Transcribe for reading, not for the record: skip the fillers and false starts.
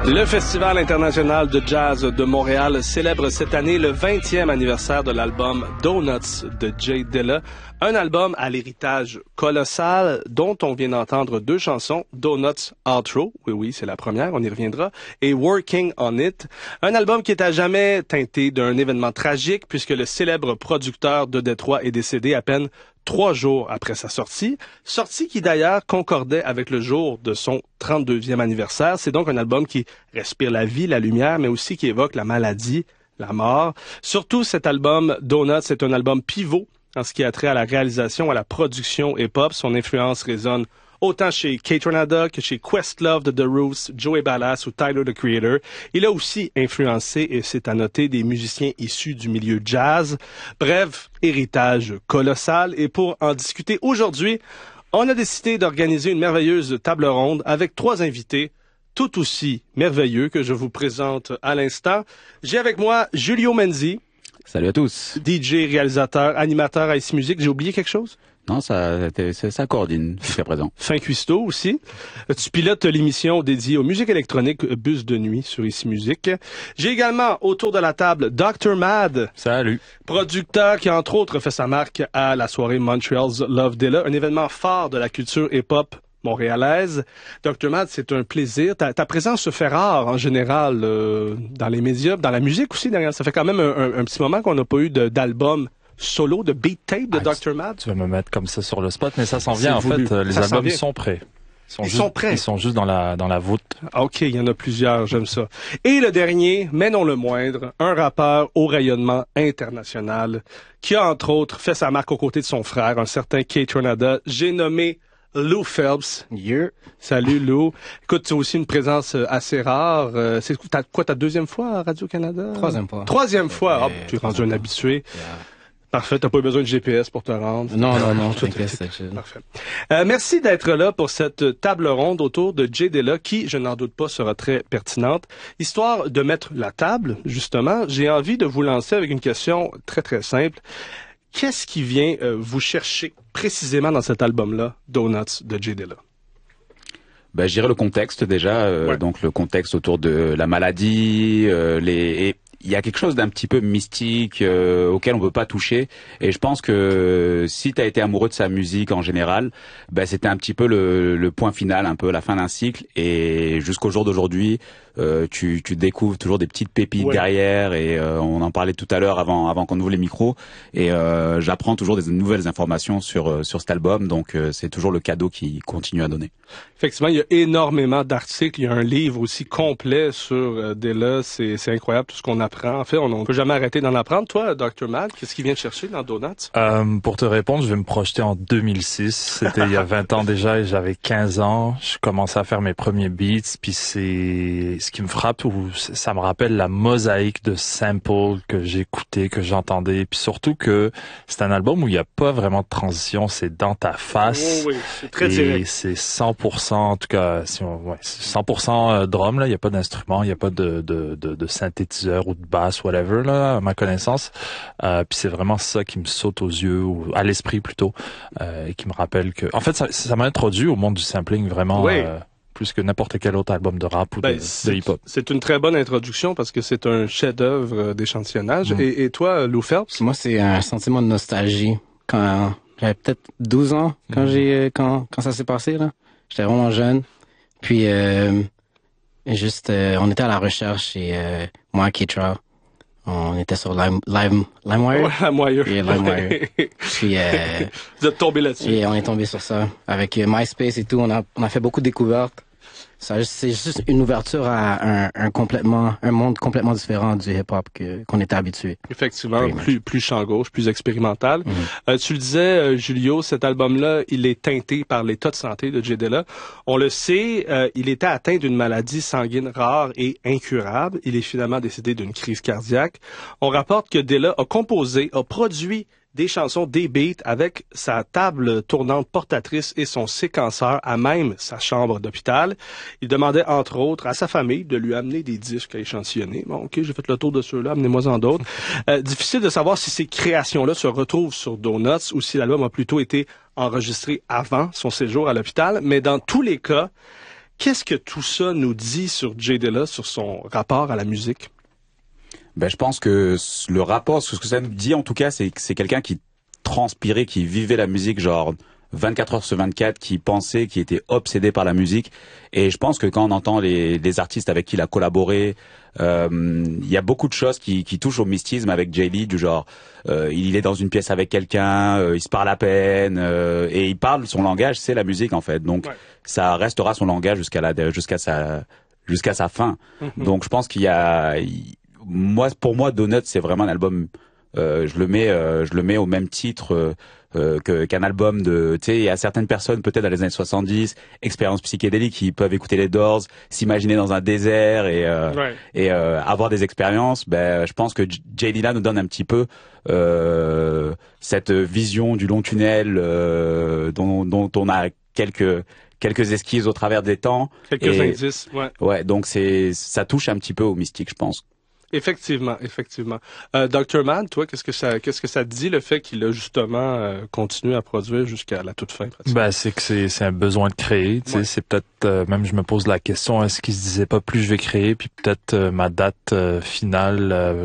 Le Festival international de jazz de Montréal célèbre cette année le 20e anniversaire de l'album Donuts de Jay Dilla, un album à l'héritage colossal dont on vient d'entendre deux chansons, Donuts Outro, oui, c'est la première, on y reviendra, et Working on It, un album qui est à jamais teinté d'un événement tragique puisque le célèbre producteur de Détroit est décédé à peine 3 jours après sa sortie qui d'ailleurs concordait avec le jour de son 32e anniversaire. C'est donc un album qui respire la vie, la lumière, mais aussi qui évoque la maladie, la mort. Surtout cet album, Donuts, c'est un album pivot en ce qui a trait à la réalisation, à la production hip-hop. Son influence résonne autant chez Kaytranada que chez Questlove de The Roots, Joey Badass ou Tyler, the Creator. Il a aussi influencé, et c'est à noter, des musiciens issus du milieu jazz. Bref, héritage colossal. Et pour en discuter aujourd'hui, on a décidé d'organiser une merveilleuse table ronde avec 3 invités tout aussi merveilleux que je vous présente à l'instant. J'ai avec moi Julio Menzi. Salut à tous. DJ, réalisateur, animateur à Ici Musique. J'ai oublié quelque chose? Non, ça coordine jusqu'à présent. Fin cuistot aussi. Tu pilotes l'émission dédiée aux musiques électroniques Bus de nuit sur Ici Musique. J'ai également autour de la table Dr. Mad. Salut. Producteur qui, entre autres, fait sa marque à la soirée Montreal's Love Dilla, un événement phare de la culture hip-hop montréalaise. Dr. Mad, c'est un plaisir. Ta présence se fait rare en général dans les médias, dans la musique aussi. Derrière. Ça fait quand même un petit moment qu'on n'a pas eu d'album solo, de beat tape de Dr. Mad. Tu vas me mettre comme ça sur le spot, mais ça s'en vient en fait. Les albums sont prêts. Ils sont juste dans la voûte. OK, il y en a plusieurs, j'aime ça. Et le dernier, mais non le moindre, un rappeur au rayonnement international qui a entre autres fait sa marque aux côtés de son frère, un certain Kaytranada. J'ai nommé Lou Phelps. Yeah. Salut Lou. Écoute, tu as aussi une présence assez rare. C'est quoi ta deuxième fois à Radio-Canada? Troisième fois. Ah, tu es rendu un habitué. Yeah. Parfait, t'as pas besoin de GPS pour te rendre. Non, t'inquiète, c'est chill. Parfait. Merci d'être là pour cette table ronde autour de Jay Dilla, qui, je n'en doute pas, sera très pertinente. Histoire de mettre la table, justement, j'ai envie de vous lancer avec une question très, très simple. Qu'est-ce qui vient vous chercher précisément dans cet album-là, Donuts de Jay Dilla? Je dirais le contexte déjà, donc le contexte autour de la maladie, il y a quelque chose d'un petit peu mystique auquel on peut pas toucher, et je pense que si tu as été amoureux de sa musique en général, c'était un petit peu le point final, un peu la fin d'un cycle, et jusqu'au jour d'aujourd'hui tu découvres toujours des petites pépites derrière, et on en parlait tout à l'heure avant qu'on ouvre les micros, et j'apprends toujours des nouvelles informations sur cet album, donc c'est toujours le cadeau qui continue à donner. Effectivement, il y a énormément d'articles, il y a un livre aussi complet sur Dilla, c'est incroyable tout ce qu'on apprend. En fait, on ne peut jamais arrêter d'en apprendre. Toi, Dr. Mad, qu'est-ce qui vient te chercher dans Donuts? Pour te répondre, je vais me projeter en 2006. C'était il y a 20 ans déjà, et j'avais 15 ans. Je commençais à faire mes premiers beats, puis c'est ce qui me frappe, ou ça me rappelle la mosaïque de samples que j'écoutais, que j'entendais, puis surtout que c'est un album où il n'y a pas vraiment de transition, c'est dans ta face. Oh oui, c'est très direct. Et c'est 100%, en tout cas, 100% drum, là, il n'y a pas d'instrument, il n'y a pas de synthétiseur ou de basse, whatever, là, à ma connaissance. Puis c'est vraiment ça qui me saute aux yeux, ou à l'esprit plutôt, et qui me rappelle que, en fait, ça m'a introduit au monde du sampling vraiment. Oui. Plus que n'importe quel autre album de rap ou de hip-hop. C'est une très bonne introduction parce que c'est un chef-d'œuvre d'échantillonnage. Et toi, Lou Phelps? Moi, c'est un sentiment de nostalgie. Quand j'avais peut-être 12 ans, quand ça s'est passé, là. J'étais vraiment jeune. Puis, on était à la recherche, et moi, Keitra, on était sur LimeWire. Ouais, LimeWire. Et LimeWire. Puis, vous êtes tombé là-dessus. Et on est tombé sur ça. Avec MySpace et tout, on a fait beaucoup de découvertes. C'est juste une ouverture à un monde complètement différent du hip-hop qu'on était habitué. Effectivement, plus champ gauche, plus expérimental. Tu le disais, Julio, cet album-là, il est teinté par l'état de santé de Jay Dilla. On le sait, il était atteint d'une maladie sanguine rare et incurable. Il est finalement décédé d'une crise cardiaque. On rapporte que Dilla a produit des chansons, des beats avec sa table tournante portatrice et son séquenceur à même sa chambre d'hôpital. Il demandait entre autres à sa famille de lui amener des disques à échantillonner. Bon, OK, j'ai fait le tour de ceux-là, amenez-moi-en d'autres. Difficile de savoir si ces créations-là se retrouvent sur Donuts ou si l'album a plutôt été enregistré avant son séjour à l'hôpital, mais dans tous les cas, Qu'est-ce que tout ça nous dit sur Jay Dilla, sur son rapport à la musique? Ben, je pense que le rapport, ce que ça nous dit en tout cas, c'est que c'est quelqu'un qui transpirait, qui vivait la musique genre 24 heures sur 24, qui pensait, qui était obsédé par la musique. Et je pense que quand on entend les artistes avec qui il a collaboré, il y a beaucoup de choses qui touchent au mystisme avec Jay Lee, du genre il est dans une pièce avec quelqu'un, il se parle à peine, et il parle, son langage, c'est la musique en fait. Donc ça restera son langage jusqu'à sa fin. Donc je pense qu'il y a pour moi Donuts, c'est vraiment un album, je le mets au même titre qu'un album de, tu sais, il y a certaines personnes peut-être dans les années 70, expériences psychédéliques, qui peuvent écouter les Doors, s'imaginer dans un désert et avoir des expériences. Ben je pense que Jay Dilla nous donne un petit peu cette vision du long tunnel dont on a quelques esquisses au travers des temps. Quelques indices, Ouais, donc ça touche un petit peu au mystique, je pense. Effectivement. Dr. Man, toi, qu'est-ce que ça te dit, le fait qu'il a justement continué à produire jusqu'à la toute fin? Ben, c'est que c'est un besoin de créer, tu sais, c'est peut-être, même je me pose la question, est-ce qu'il se disait pas plus je vais créer, puis peut-être ma date finale,